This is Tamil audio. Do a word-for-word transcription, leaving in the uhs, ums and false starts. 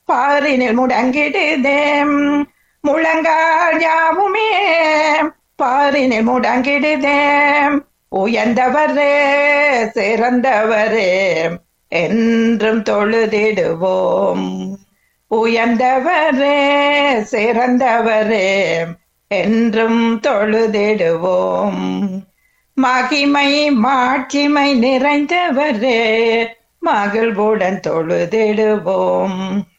பாரினில் முடங்கிடுதே முழங்கால் யாவுமே பாரினில் முடங்கிடுதே. உயர்ந்தவரே சிறந்தவரே என்றும் தொழுதிடுவோம். உயர்ந்தவரே சிறந்தவரே என்றும் தொழுதிடுவோம். மகிமை மாட்சிமை நிறைந்தவரே மகிழ்வுடன் தொழுதிடுவோம்.